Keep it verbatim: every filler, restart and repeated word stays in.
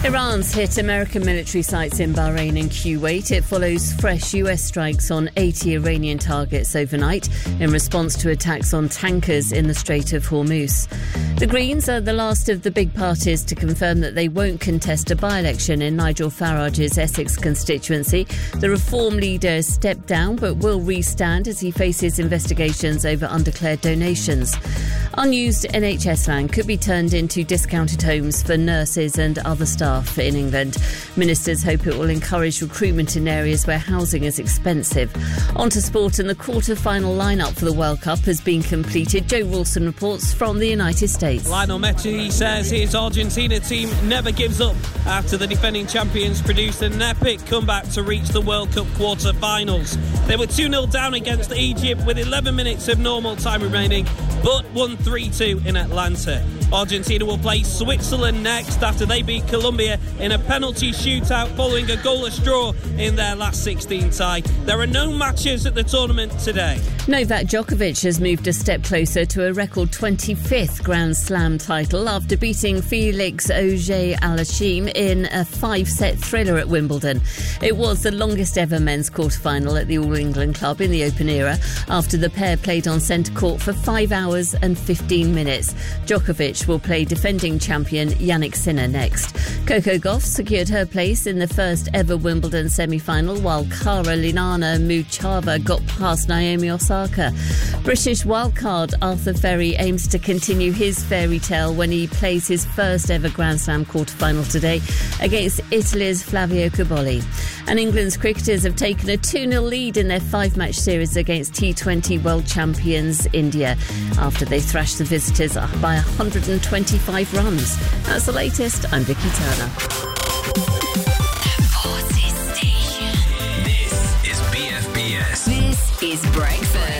Iran's hit American military sites in Bahrain and Kuwait. It follows fresh U S strikes on eighty Iranian targets overnight in response to attacks on tankers in the Strait of Hormuz. The Greens are the last of the big parties to confirm that they won't contest a by-election in Nigel Farage's Essex constituency. The Reform leader has stepped down but will re-stand as he faces investigations over undeclared donations. Unused N H S land could be turned into discounted homes for nurses and other staff in England. Ministers hope it will encourage recruitment in areas where housing is expensive. On to sport, and the quarter-final lineup for the World Cup has been completed. Joe Wilson reports from the United States. Lionel Messi says his Argentina team never gives up after the defending champions produced an epic comeback to reach the World Cup quarter-finals. They were two nil down against Egypt with eleven minutes of normal time remaining, but won three two in Atlanta. Argentina will play Switzerland next after they beat Colombia in a penalty shootout following a goalless draw in their last sixteen tie. There are no matches at the tournament today. Novak Djokovic has moved a step closer to a record twenty-fifth Grand Slam title after beating Felix Auger-Aliassime in a five-set thriller at Wimbledon. It was the longest ever men's quarter-final at the All England Club in the Open era after the pair played on centre court for five hours and fifteen minutes. Djokovic will play defending champion Jannik Sinner next. Coco Gauff secured her place in the first ever Wimbledon semi-final, while Karolina Muchova got past Naomi Osaka. British wildcard Arthur Ferry aims to continue his fairy tale when he plays his first ever Grand Slam quarter-final today against Italy's Flavio Cobolli. And England's cricketers have taken a two nil lead in their five-match series against T twenty world champions India after they thrashed the visitors by one hundred twenty-five runs. That's the latest. I'm Vicky Turner. The Forces Station. This is B F B S. This is Breakfast.